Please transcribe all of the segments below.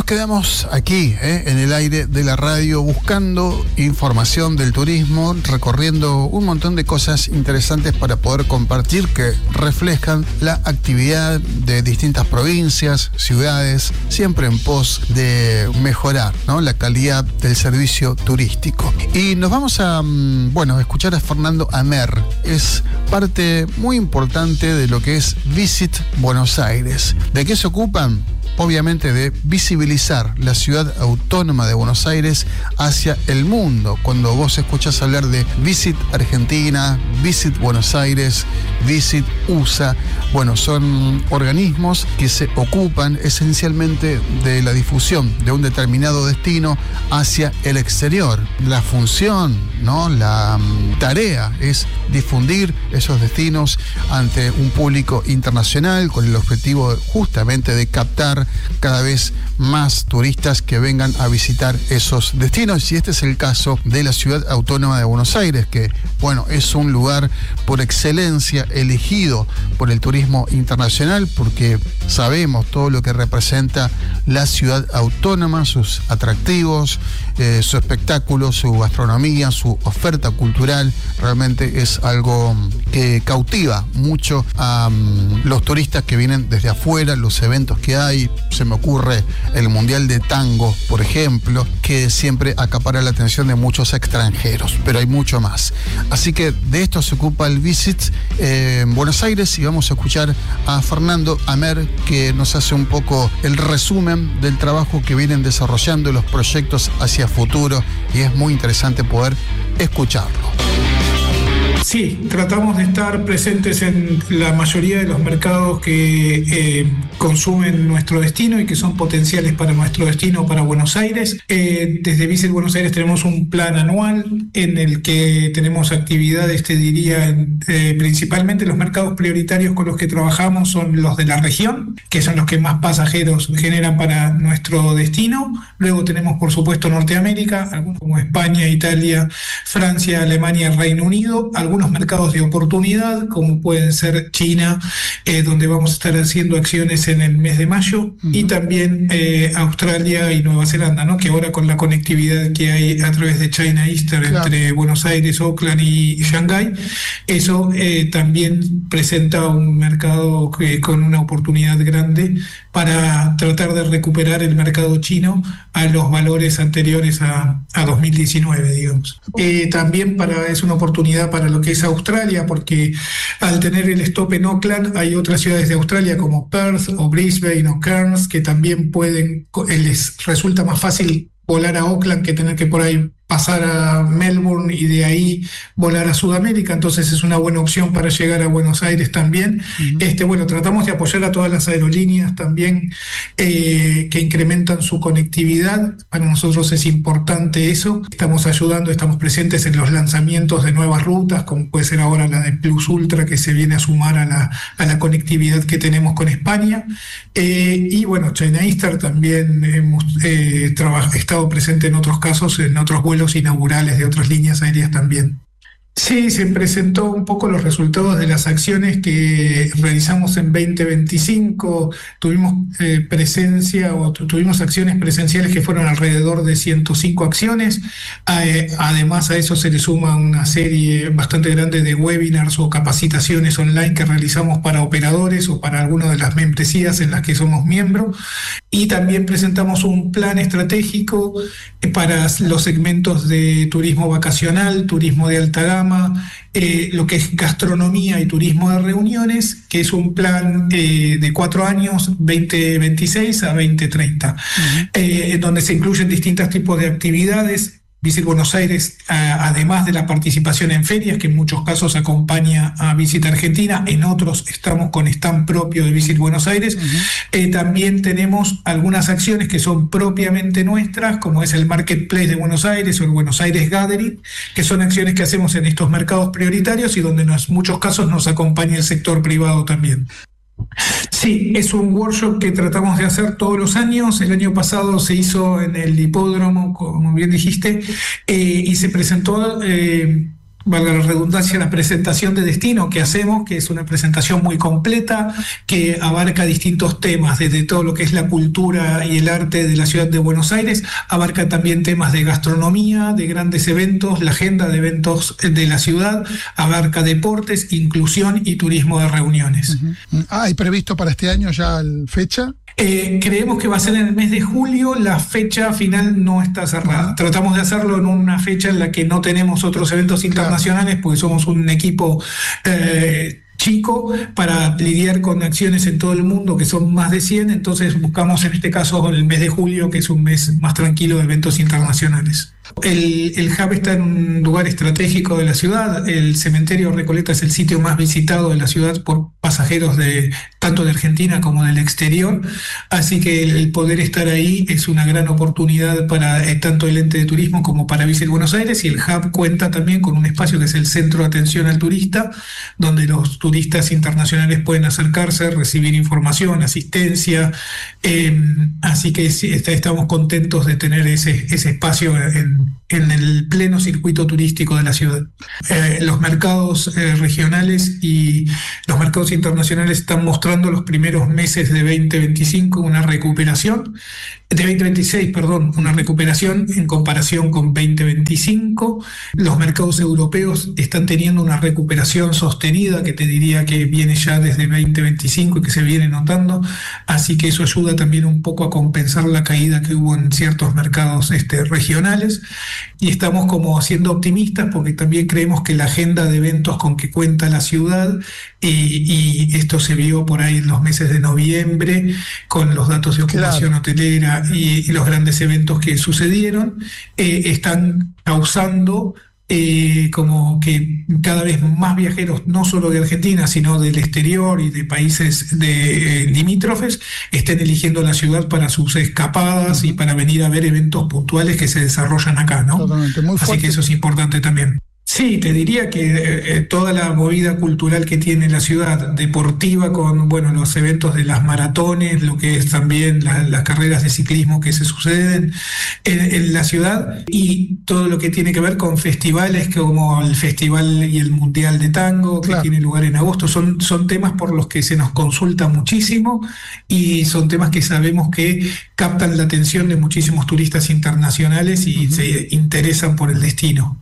nos quedamos aquí, en el aire de la radio, buscando información del turismo, recorriendo un montón de cosas interesantes para poder compartir que reflejan la actividad de distintas provincias, ciudades, siempre en pos de mejorar, ¿no?, la calidad del servicio turístico. Y nos vamos a, escuchar a Fernando Amer. Es parte muy importante de lo que es Visit Buenos Aires. ¿De qué se ocupan? Obviamente de visibilizar la ciudad autónoma de Buenos Aires hacia el mundo. Cuando vos escuchás hablar de Visit Argentina, Visit Buenos Aires, Visit USA, son organismos que se ocupan esencialmente de la difusión de un determinado destino hacia el exterior. La función, ¿no?, la tarea es difundir esos destinos ante un público internacional con el objetivo justamente de captar cada vez más turistas que vengan a visitar esos destinos. Y este es el caso de la ciudad autónoma de Buenos Aires, que es un lugar por excelencia elegido por el turismo internacional, porque sabemos todo lo que representa la ciudad autónoma, sus atractivos, su espectáculo, su gastronomía, su oferta cultural. Realmente es algo que cautiva mucho a los turistas que vienen desde afuera, los eventos que hay. Se me ocurre el Mundial de Tango, por ejemplo, que siempre acapara la atención de muchos extranjeros, pero hay mucho más. Así que de esto se ocupa el Visit en Buenos Aires, y vamos a escuchar a Fernando Amer, que nos hace un poco el resumen del trabajo que vienen desarrollando, los proyectos hacia futuro, y es muy interesante poder escucharlo. Sí, tratamos de estar presentes en la mayoría de los mercados que consumen nuestro destino y que son potenciales para nuestro destino, para Buenos Aires. Desde Visit Buenos Aires tenemos un plan anual en el que tenemos actividades, principalmente los mercados prioritarios con los que trabajamos son los de la región, que son los que más pasajeros generan para nuestro destino. Luego tenemos, por supuesto, Norteamérica, algunos como España, Italia, Francia, Alemania, Reino Unido, algunos mercados de oportunidad, como pueden ser China, donde vamos a estar haciendo acciones en el mes de mayo, y también Australia y Nueva Zelanda, ¿no?, que ahora con la conectividad que hay a través de China Eastern, claro, entre Buenos Aires, Auckland y Shanghái, eso también presenta un mercado con una oportunidad grande para tratar de recuperar el mercado chino a los valores anteriores a 2019, digamos. También es una oportunidad para lo que es Australia, porque al tener el stop en Auckland hay otras ciudades de Australia como Perth o Brisbane o Cairns que también les resulta más fácil volar a Auckland que tener que por ahí pasar a Melbourne y de ahí volar a Sudamérica. Entonces es una buena opción para llegar a Buenos Aires también. Tratamos de apoyar a todas las aerolíneas también que incrementan su conectividad. Para nosotros es importante eso. Estamos ayudando, estamos presentes en los lanzamientos de nuevas rutas, como puede ser ahora la de Plus Ultra, que se viene a sumar a la conectividad que tenemos con España. China Eastern también hemos estado presente en otros casos, en otros vuelos inaugurales de otras líneas aéreas también. Sí, se presentó un poco los resultados de las acciones que realizamos en 2025. Tuvimos tuvimos acciones presenciales que fueron alrededor de 105 acciones. Además a eso se le suma una serie bastante grande de webinars o capacitaciones online que realizamos para operadores o para algunas de las membresías en las que somos miembros. Y también presentamos un plan estratégico para los segmentos de turismo vacacional, turismo de alta gama, lo que es gastronomía y turismo de reuniones, que es un plan de 4 años, 2026 a 2030, en donde se incluyen distintos tipos de actividades. Visit Buenos Aires, además de la participación en ferias, que en muchos casos acompaña a Visit Argentina, en otros estamos con stand propio de Visit Buenos Aires. También tenemos algunas acciones que son propiamente nuestras, como es el Marketplace de Buenos Aires o el Buenos Aires Gathering, que son acciones que hacemos en estos mercados prioritarios y donde en muchos casos nos acompaña el sector privado también. Sí, es un workshop que tratamos de hacer todos los años. El año pasado se hizo en el hipódromo, como bien dijiste, y se presentó valga la redundancia, la presentación de destino que hacemos, que es una presentación muy completa, que abarca distintos temas, desde todo lo que es la cultura y el arte de la ciudad de Buenos Aires, abarca también temas de gastronomía, de grandes eventos, la agenda de eventos de la ciudad, abarca deportes, inclusión y turismo de reuniones. ¿Hay previsto para este año ya fecha? Creemos que va a ser en el mes de julio, la fecha final no está cerrada. Tratamos de hacerlo en una fecha en la que no tenemos otros eventos internacionales, porque somos un equipo chico para lidiar con acciones en todo el mundo, que son más de 100, entonces buscamos en este caso el mes de julio, que es un mes más tranquilo de eventos internacionales. El hub está en un lugar estratégico de la ciudad. El cementerio Recoleta es el sitio más visitado de la ciudad por pasajeros tanto de Argentina como del exterior, así que el poder estar ahí es una gran oportunidad para tanto el ente de turismo como para Visit Buenos Aires, y el hub cuenta también con un espacio que es el Centro de Atención al Turista, donde los turistas internacionales pueden acercarse, recibir información, asistencia, así que sí, estamos contentos de tener ese espacio en el pleno circuito turístico de la ciudad. Los mercados regionales y los mercados internacionales están mostrando los primeros meses de 2025 una recuperación, de 2026, perdón, una recuperación en comparación con 2025. Los mercados europeos están teniendo una recuperación sostenida, que te diría que viene ya desde 2025 y que se viene notando, así que eso ayuda también un poco a compensar la caída que hubo en ciertos mercados regionales, y estamos como siendo optimistas porque también creemos que la agenda de eventos con que cuenta la ciudad, y esto se vio por ahí en los meses de noviembre con los datos de ocupación hotelera y los grandes eventos que sucedieron, están causando como que cada vez más viajeros, no solo de Argentina, sino del exterior y de países limítrofes, estén eligiendo la ciudad para sus escapadas y para venir a ver eventos puntuales que se desarrollan acá, ¿no? Totalmente, muy fuerte. Así que eso es importante también. Sí, te diría que toda la movida cultural que tiene la ciudad, deportiva, con los eventos de las maratones, lo que es también las carreras de ciclismo que se suceden en la ciudad, y todo lo que tiene que ver con festivales como el Festival y el Mundial de Tango, que tiene lugar en agosto, son temas por los que se nos consulta muchísimo, y son temas que sabemos que captan la atención de muchísimos turistas internacionales y se interesan por el destino.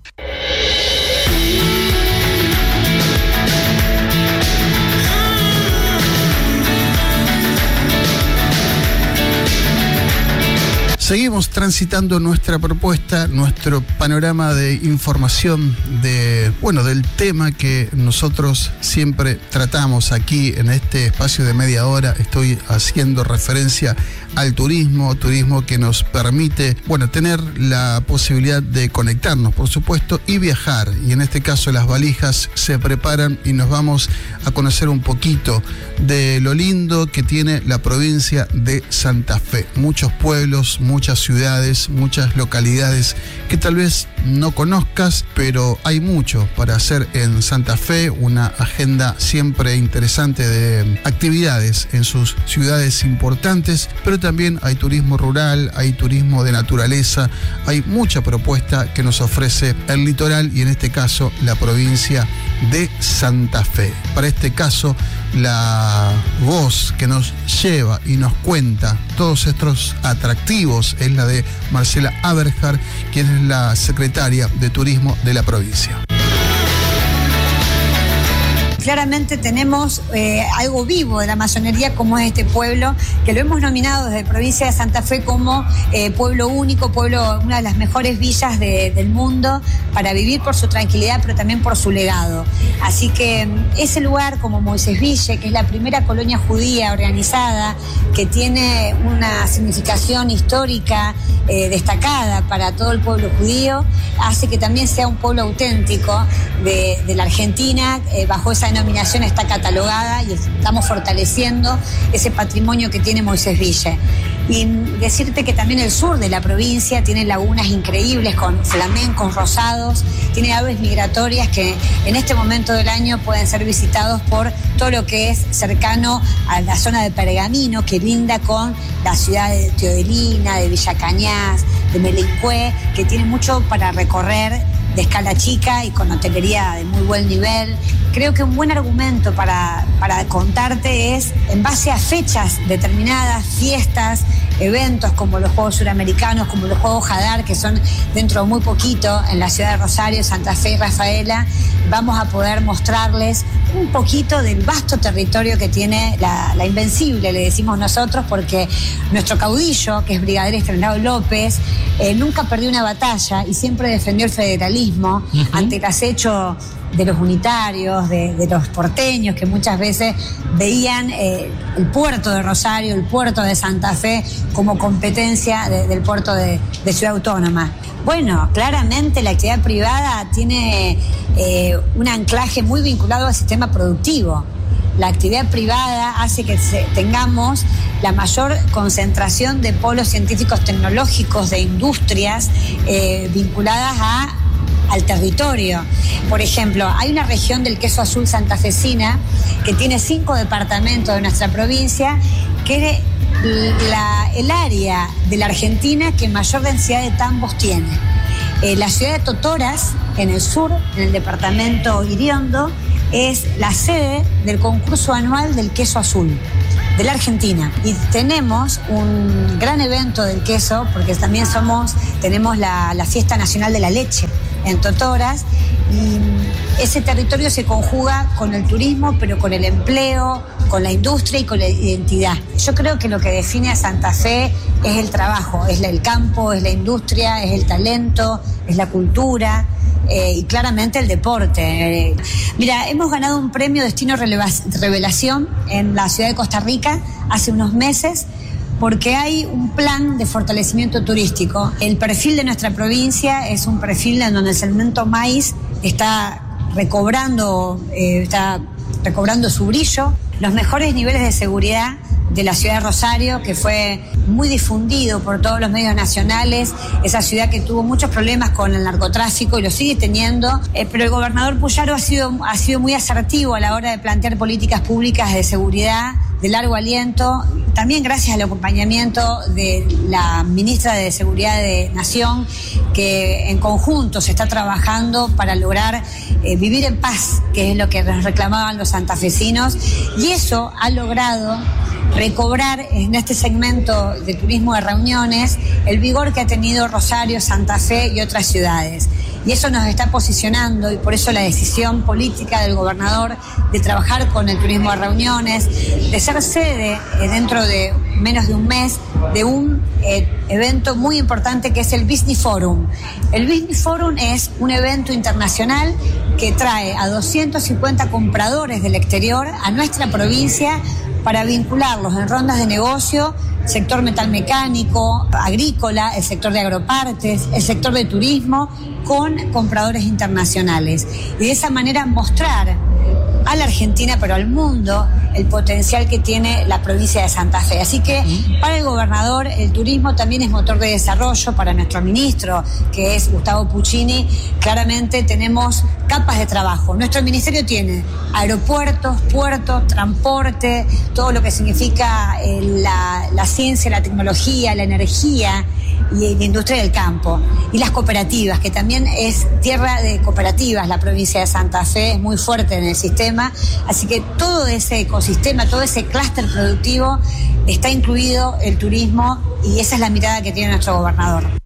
Seguimos transitando nuestra propuesta, nuestro panorama de información del tema que nosotros siempre tratamos aquí en este espacio de media hora. Estoy haciendo referencia al turismo que nos permite, tener la posibilidad de conectarnos, por supuesto, y viajar. Y en este caso las valijas se preparan y nos vamos a conocer un poquito de lo lindo que tiene la provincia de Santa Fe. Muchos pueblos, muchas ciudades, muchas localidades que tal vez no conozcas, pero hay mucho para hacer en Santa Fe, una agenda siempre interesante de actividades en sus ciudades importantes, pero también hay turismo rural, hay turismo de naturaleza, hay mucha propuesta que nos ofrece el litoral y en este caso la provincia de Santa Fe. Para este caso, la voz que nos lleva y nos cuenta todos estos atractivos es la de Marcela Aberhard, quien es la secretaria de Turismo de la provincia. Claramente tenemos algo vivo de la masonería, como es este pueblo, que lo hemos nominado desde provincia de Santa Fe como pueblo único, una de las mejores villas del mundo para vivir por su tranquilidad, pero también por su legado. Así que ese lugar como Moisésville, que es la primera colonia judía organizada, que tiene una significación histórica destacada para todo el pueblo judío, hace que también sea un pueblo auténtico de la Argentina. Bajo esa denominación está catalogada y estamos fortaleciendo ese patrimonio que tiene Moisésville. Y decirte que también el sur de la provincia tiene lagunas increíbles con flamencos rosados, tiene aves migratorias que en este momento del año pueden ser visitados por todo lo que es cercano a la zona de Pergamino, que linda con la ciudad de Teodelina, de Villa Cañas, de Melicué, que tiene mucho para recorrer de escala chica y con hotelería de muy buen nivel. Creo que un buen argumento para contarte es, en base a fechas determinadas, fiestas, eventos como los Juegos Suramericanos, como los Juegos Hadar, que son dentro de muy poquito en la ciudad de Rosario, Santa Fe y Rafaela, vamos a poder mostrarles un poquito del vasto territorio que tiene la Invencible, le decimos nosotros, porque nuestro caudillo, que es Brigadier Estanislao López, nunca perdió una batalla y siempre defendió el federalismo ante el acecho de los unitarios, de los porteños, que muchas veces veían el puerto de Rosario, el puerto de Santa Fe, como competencia del puerto de Ciudad Autónoma. Bueno, claramente la actividad privada tiene un anclaje muy vinculado al sistema productivo. La actividad privada hace que tengamos la mayor concentración de polos científicos tecnológicos, de industrias vinculadas al territorio. Por ejemplo, hay una región del queso azul santafesina que tiene 5 departamentos de nuestra provincia, que es el área de la Argentina que mayor densidad de tambos tiene. La ciudad de Totoras, en el sur, en el departamento Iriondo, es la sede del concurso anual del queso azul de la Argentina. Y tenemos un gran evento del queso, porque también tenemos la Fiesta Nacional de la Leche en Totoras, y ese territorio se conjuga con el turismo, pero con el empleo, con la industria y con la identidad. Yo creo que lo que define a Santa Fe es el trabajo, es el campo, es la industria, es el talento, es la cultura y claramente el deporte. Mira, hemos ganado un premio Destino Revelación en la ciudad de Costa Rica hace unos meses, porque hay un plan de fortalecimiento turístico. El perfil de nuestra provincia es un perfil en donde el segmento maíz está recobrando su brillo. Los mejores niveles de seguridad de la ciudad de Rosario, que fue muy difundido por todos los medios nacionales, esa ciudad que tuvo muchos problemas con el narcotráfico y lo sigue teniendo, pero el gobernador Puyaro ha sido muy asertivo a la hora de plantear políticas públicas de seguridad de largo aliento, también gracias al acompañamiento de la ministra de Seguridad de Nación, que en conjunto se está trabajando para lograr vivir en paz, que es lo que nos reclamaban los santafesinos, y eso ha logrado recobrar en este segmento de turismo de reuniones el vigor que ha tenido Rosario, Santa Fe y otras ciudades. Y eso nos está posicionando, y por eso la decisión política del gobernador de trabajar con el turismo de reuniones, de ser sede dentro de menos de un mes de un evento muy importante que es el Business Forum. El Business Forum es un evento internacional que trae a 250 compradores del exterior a nuestra provincia para vincularlos en rondas de negocio, sector metalmecánico, agrícola, el sector de agropartes, el sector de turismo, con compradores internacionales. Y de esa manera mostrar a la Argentina, pero al mundo, el potencial que tiene la provincia de Santa Fe. Así que para el gobernador el turismo también es motor de desarrollo. Para nuestro ministro, que es Gustavo Puccini, claramente tenemos capas de trabajo. Nuestro ministerio tiene aeropuertos, puertos, transporte, todo lo que significa la ciencia, la tecnología, la energía y la industria del campo. Y las cooperativas, que también es tierra de cooperativas. La provincia de Santa Fe es muy fuerte en el sistema, así que todo ese ecosistema, todo ese clúster productivo está incluido el turismo, y esa es la mirada que tiene nuestro gobernador.